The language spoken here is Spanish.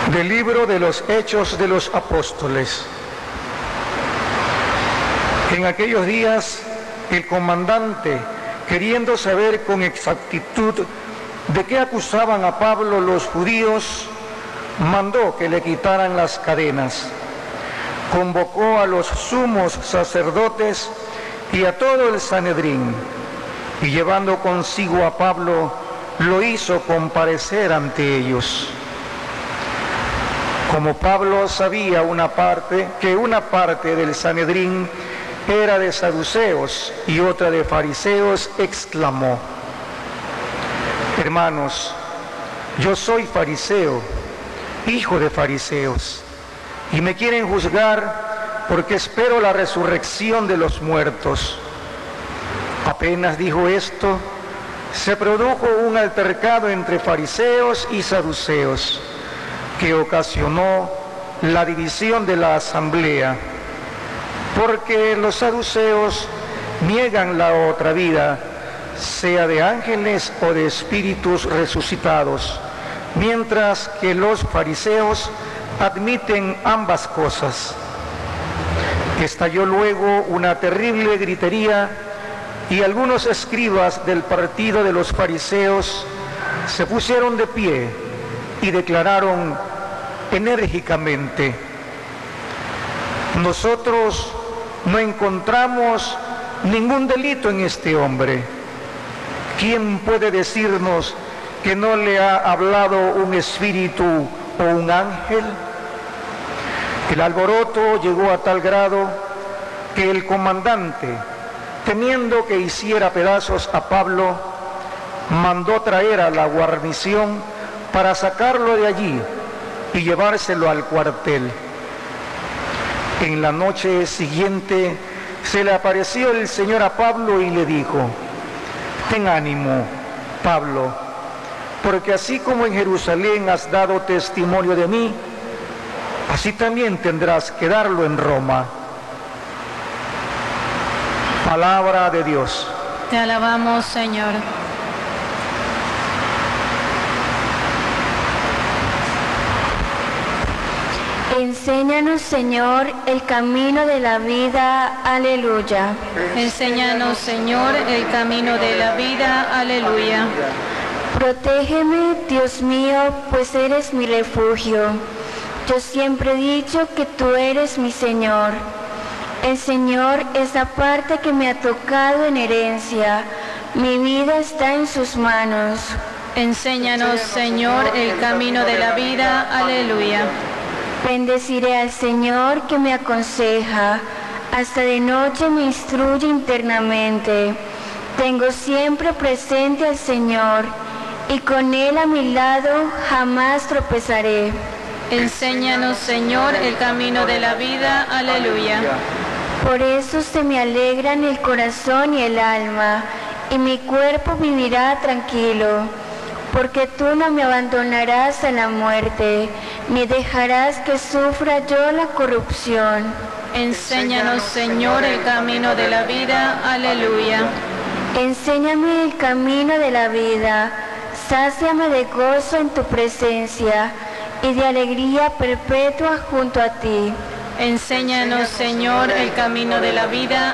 Del libro de los Hechos de los Apóstoles. En aquellos días, el comandante, queriendo saber con exactitud de qué acusaban a Pablo los judíos, mandó que le quitaran las cadenas. Convocó a los sumos sacerdotes y a todo el Sanedrín, y llevando consigo a Pablo, lo hizo comparecer ante ellos. Como Pablo sabía que una parte del Sanedrín era de saduceos y otra de fariseos, exclamó: hermanos, yo soy fariseo, hijo de fariseos, y me quieren juzgar porque espero la resurrección de los muertos. Apenas dijo esto, se produjo un altercado entre fariseos y saduceos, que ocasionó la división de la asamblea, porque los saduceos niegan la otra vida, sea de ángeles o de espíritus resucitados, mientras que los fariseos admiten ambas cosas. Estalló luego una terrible gritería, y algunos escribas del partido de los fariseos se pusieron de pie y declararon enérgicamente: nosotros no encontramos ningún delito en este hombre. ¿Quién puede decirnos que no le ha hablado un espíritu o un ángel? El alboroto llegó a tal grado que el comandante, temiendo que hiciera pedazos a Pablo, mandó traer a la guarnición para sacarlo de allí y llevárselo al cuartel. En la noche siguiente se le apareció el Señor a Pablo y le dijo: ten ánimo, Pablo, porque así como en Jerusalén has dado testimonio de mí, así también tendrás que darlo en Roma. Palabra de Dios. Te alabamos, Señor. Enséñanos, Señor, el camino de la vida. Aleluya. Enséñanos, Señor, el camino de la vida. Aleluya. Protégeme, Dios mío, pues eres mi refugio. Yo siempre he dicho que tú eres mi Señor. El Señor es la parte que me ha tocado en herencia. Mi vida está en sus manos. Enséñanos, Señor, el camino de la vida. Aleluya. Bendeciré al Señor que me aconseja. Hasta de noche me instruye internamente. Tengo siempre presente al Señor, y con Él a mi lado jamás tropezaré. Enséñanos, Señor, el camino de la vida. Aleluya. Por eso se me alegran el corazón y el alma, y mi cuerpo vivirá tranquilo, porque tú no me abandonarás a la muerte, ni dejarás que sufra yo la corrupción. Enséñanos, Señor, el camino de la vida. Aleluya. Enséñame el camino de la vida, sáciame de gozo en tu presencia, y de alegría perpetua junto a ti. Enséñanos, Señor, el camino de la vida.